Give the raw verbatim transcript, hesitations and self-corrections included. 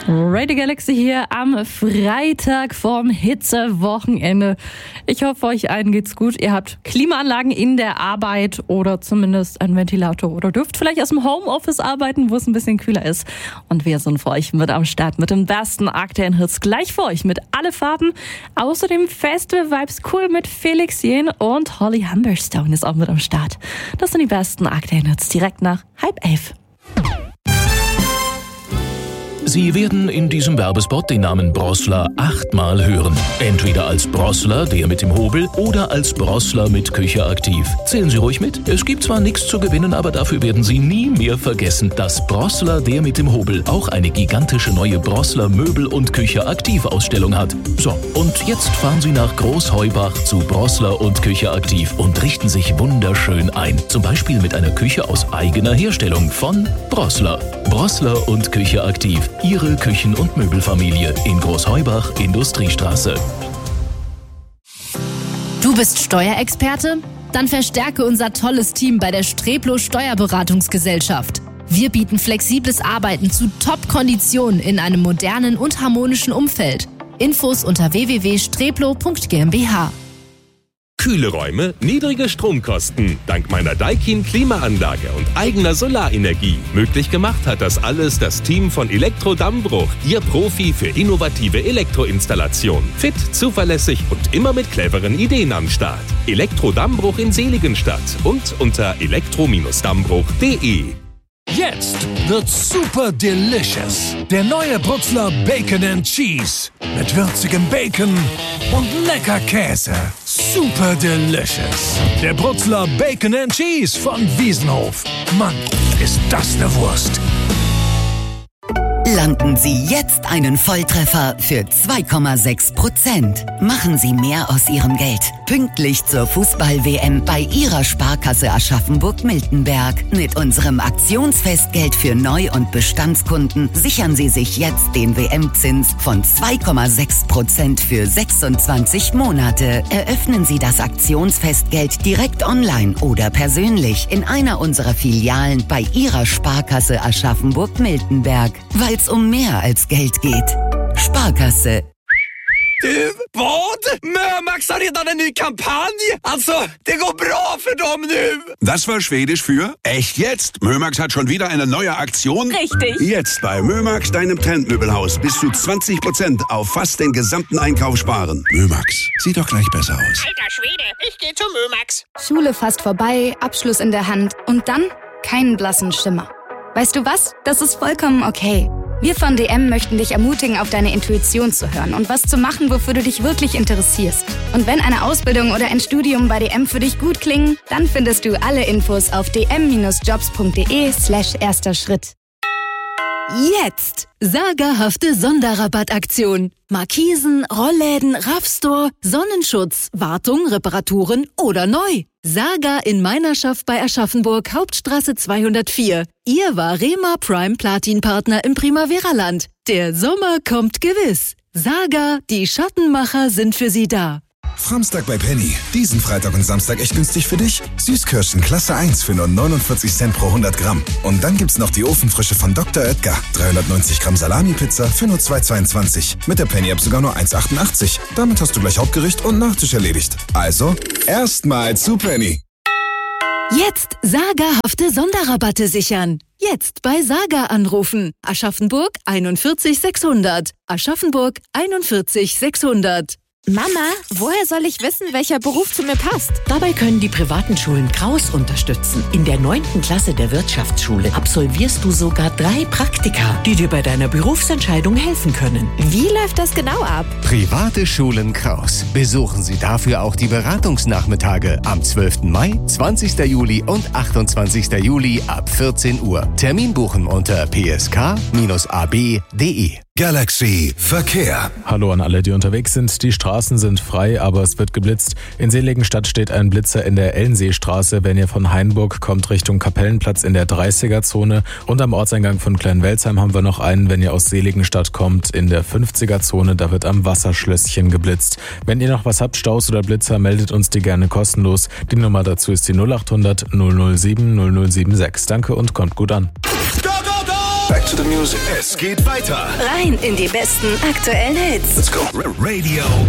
Radio Galaxy hier am Freitag vorm Hitzewochenende. Ich hoffe, euch allen geht's gut. Ihr habt Klimaanlagen in der Arbeit oder zumindest einen Ventilator oder dürft vielleicht aus dem Homeoffice arbeiten, wo es ein bisschen kühler ist. Und wir sind für euch mit am Start mit den besten aktuellen Hits gleich für euch mit alle Farben. Außerdem Festival Vibes cool mit Felix Jähn und Holly Humberstone ist auch mit am Start. Das sind die besten aktuellen Hits direkt nach halb elf. Sie werden in diesem Werbespot den Namen Brossler achtmal hören. Entweder als Brossler, der mit dem Hobel, oder als Brossler mit Küche aktiv. Zählen Sie ruhig mit. Es gibt zwar nichts zu gewinnen, aber dafür werden Sie nie mehr vergessen, dass Brossler, der mit dem Hobel, auch eine gigantische neue Brossler Möbel- und Küche aktiv Ausstellung hat. So, und jetzt fahren Sie nach Großheubach zu Brossler und Küche aktiv und richten sich wunderschön ein. Zum Beispiel mit einer Küche aus eigener Herstellung von Brossler. Brossler und Küche aktiv. Ihre Küchen- und Möbelfamilie in Großheubach, Industriestraße. Du bist Steuerexperte? Dann verstärke unser tolles Team bei der Streplo Steuerberatungsgesellschaft. Wir bieten flexibles Arbeiten zu Top-Konditionen in einem modernen und harmonischen Umfeld. Infos unter w w w punkt streplo punkt g m b h. Kühle Räume, niedrige Stromkosten. Dank meiner Daikin Klimaanlage und eigener Solarenergie. Möglich gemacht hat das alles das Team von Elektro Dammbruch, Ihr Profi für innovative Elektroinstallation. Fit, zuverlässig und immer mit cleveren Ideen am Start. Elektro Dammbruch in Seligenstadt und unter elektro Dammbruch punkt de. Jetzt wird super delicious. Der neue Brutzler Bacon and Cheese. Mit würzigem Bacon und lecker Käse. Super delicious. Der Brutzler Bacon and Cheese von Wiesenhof. Mann, ist das eine Wurst. Landen Sie jetzt einen Volltreffer für zwei Komma sechs Prozent. Machen Sie mehr aus Ihrem Geld. Pünktlich zur Fußball-W M bei Ihrer Sparkasse Aschaffenburg-Miltenberg. Mit unserem Aktionsfestgeld für Neu- und Bestandskunden sichern Sie sich jetzt den W M-Zins von zwei Komma sechs Prozent für sechsundzwanzig Monate. Eröffnen Sie das Aktionsfestgeld direkt online oder persönlich in einer unserer Filialen bei Ihrer Sparkasse Aschaffenburg-Miltenberg. Weil es um mehr als Geld geht. Sparkasse. Du, vad? Mömax har redan en ny kampanj. Alltså, det går bra för dem nu. Das war Schwedisch für echt jetzt. Mömax hat schon wieder eine neue Aktion. Richtig. Jetzt bei Mömax, deinem Trendmöbelhaus, bis zu zwanzig Prozent auf fast den gesamten Einkauf sparen. Mömax, sieht doch gleich besser aus. Alter Schwede, ich geh zu Mömax. Schule fast vorbei, Abschluss in der Hand und dann keinen blassen Schimmer. Weißt du was? Das ist vollkommen okay. Wir von D M möchten dich ermutigen, auf deine Intuition zu hören und was zu machen, wofür du dich wirklich interessierst. Und wenn eine Ausbildung oder ein Studium bei D M für dich gut klingen, dann findest du alle Infos auf d m jobs punkt de slash erster Schritt. Jetzt! Sagerhafte Sonderrabattaktion. Markisen, Rollläden, Raffstore, Sonnenschutz, Wartung, Reparaturen oder neu. Saga in Meinerschaft bei Aschaffenburg, Hauptstraße zweihundertvier. Ihr Varema Prime Platin Partner im Primavera-Land. Der Sommer kommt gewiss. Saga, die Schattenmacher sind für Sie da. Framstag bei Penny. Diesen Freitag und Samstag echt günstig für dich. Süßkirschen Klasse eins für nur neunundvierzig Cent pro hundert Gramm. Und dann gibt's noch die Ofenfrische von Doktor Oetker. dreihundertneunzig Gramm Salami-Pizza für nur zwei Euro zweiundzwanzig. Mit der Penny-App sogar nur eins Euro achtundachtzig. Damit hast du gleich Hauptgericht und Nachtisch erledigt. Also, erstmal zu Penny. Jetzt sagerhafte Sonderrabatte sichern. Jetzt bei Saga anrufen. Aschaffenburg einundvierzig sechshundert. Aschaffenburg einundvierzig sechshundert. Mama, woher soll ich wissen, welcher Beruf zu mir passt? Dabei können die privaten Schulen Kraus unterstützen. In der neunten Klasse der Wirtschaftsschule absolvierst du sogar drei Praktika, die dir bei deiner Berufsentscheidung helfen können. Wie läuft das genau ab? Private Schulen Kraus. Besuchen Sie dafür auch die Beratungsnachmittage am zwölften Mai, zwanzigsten Juli und achtundzwanzigsten Juli ab vierzehn Uhr. Termin buchen unter p s k a b punkt d e. Galaxy Verkehr. Hallo an alle, die unterwegs sind. Die Straßen sind frei, aber es wird geblitzt. In Seligenstadt steht ein Blitzer in der Ellenseestraße. Wenn ihr von Hainburg kommt Richtung Kapellenplatz in der dreißiger-Zone. Und am Ortseingang von Kleinwelsheim haben wir noch einen, wenn ihr aus Seligenstadt kommt, in der fünfziger-Zone. Da wird am Wasserschlösschen geblitzt. Wenn ihr noch was habt, Staus oder Blitzer, meldet uns die gerne kostenlos. Die Nummer dazu ist die null achthundert null null sieben null null sieben sechs. Danke und kommt gut an. Go, go, go! Back to the music. Es geht weiter. Rein in die besten aktuellen Hits. Let's go. Radio